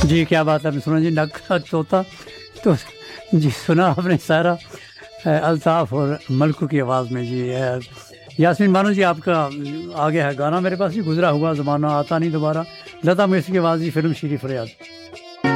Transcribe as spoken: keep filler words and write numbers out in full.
जी क्या बात है, आपने सुना जी नग का तोता। तो जी सुना आपने सारा अल्ताफ़ और मलकू की आवाज़ में जी। अ, यास्मीन बानो जी आपका आ गया है गाना मेरे पास, जी गुज़रा हुआ ज़माना आता नहीं दोबारा, लता मंगेशकर की आवाज़, जी फ़िल्म शेर ए फ़रियाद।